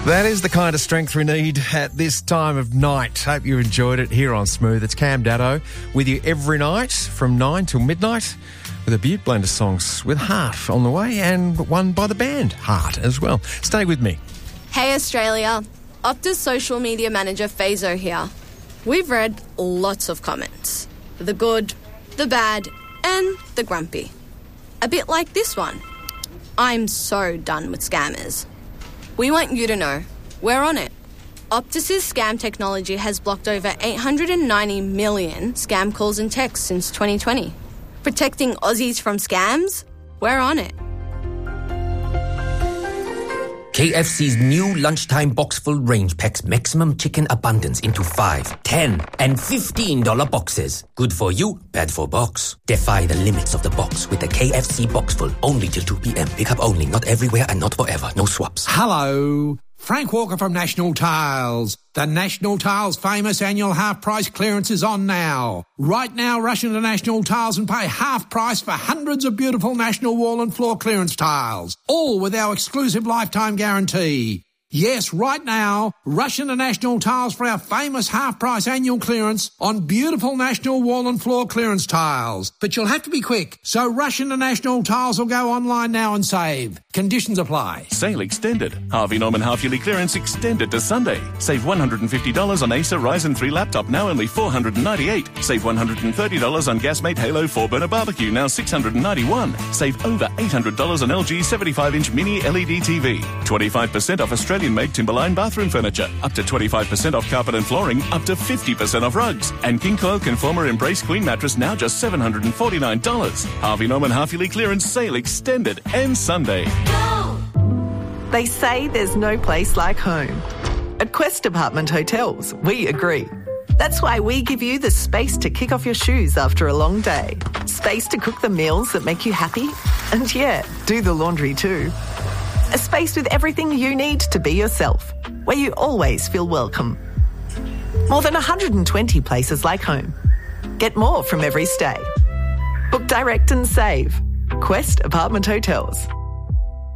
That is the kind of strength we need at this time of night. Hope you enjoyed it here on Smooth. It's Cam Daddo with you every night from 9 till midnight with a Butte blend of songs with Heart on the way and one by the band Heart as well. Stay with me. Hey Australia, Optus social media manager Fazo here. We've read lots of comments. The good, the bad and the grumpy. A bit like this one. I'm so done with scammers. We want you to know, we're on it. Optus's scam technology has blocked over 890 million scam calls and texts since 2020. Protecting Aussies from scams? We're on it. KFC's new lunchtime box full range packs maximum chicken abundance into 5, 10 and $15 boxes. Good for you, bad for box. Defy the limits of the box with the KFC box full only till 2 p.m. Pick up only, not everywhere and not forever. No swaps. Hello. Frank Walker from National Tiles. The National Tiles famous annual half-price clearance is on now. Right now, rush into National Tiles and pay half price for hundreds of beautiful National wall and floor clearance tiles, all with our exclusive lifetime guarantee. Yes, right now, rush into National Tiles for our famous half-price annual clearance on beautiful National wall and floor clearance tiles. But you'll have to be quick, so rush into National Tiles or go online now and save. Conditions apply. Sale extended. Harvey Norman half-yearly clearance extended to Sunday. Save $150 on Acer Ryzen 3 laptop, now only $498. Save $130 on Gasmate Halo 4-burner barbecue, now $691. Save over $800 on LG 75-inch mini LED TV. 25% off Australian-made Timberline bathroom furniture. Up to 25% off carpet and flooring. Up to 50% off rugs. And King Coil Conformer Embrace Queen mattress, now just $749. Harvey Norman half-yearly clearance sale extended. Ends Sunday. They say there's no place like home. At Quest Apartment Hotels, we agree. That's why we give you the space to kick off your shoes after a long day. Space to cook the meals that make you happy. And yeah, do the laundry too. A space with everything you need to be yourself, where you always feel welcome. More than 120 places like home. Get more from every stay. Book direct and save. Quest Apartment Hotels.